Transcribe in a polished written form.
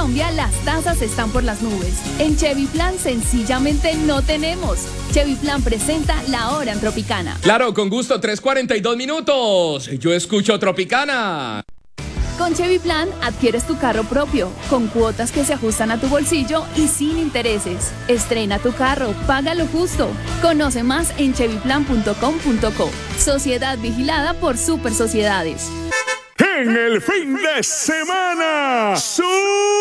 Colombia las tasas están por las nubes. En Chevy Plan sencillamente no tenemos. Chevy Plan presenta La Hora en Tropicana. Claro, con gusto, 3:42 minutos. Yo escucho Tropicana. Con Chevy Plan adquieres tu carro propio, con cuotas que se ajustan a tu bolsillo y sin intereses. Estrena tu carro, paga lo justo. Conoce más en chevyplan.com.co. Sociedad vigilada por Super Sociedades. En el fin de semana,